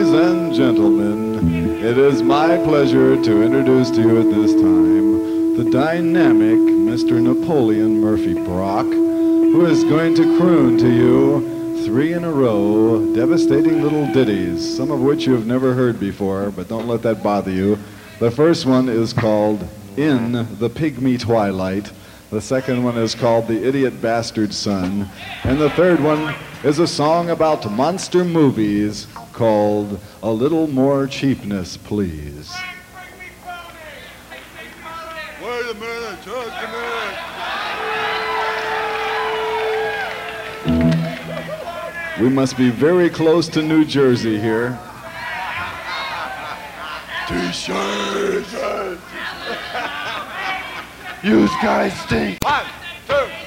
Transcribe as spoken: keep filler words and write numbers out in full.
Ladies and gentlemen, it is my pleasure to introduce to you at this time the dynamic Mister Napoleon Murphy Brock, who is going to croon to you three in a row devastating little ditties, some of which you have never heard before, but don't let that bother you. The first one is called In the Pygmy Twilight. The second one is called The Idiot Bastard Son. And the third one is a song about monster movies called A Little More Cheapness, Please. Wait a minute, just a minute. We must be very close to New Jersey here. T-shirts. You guys stink. One, two,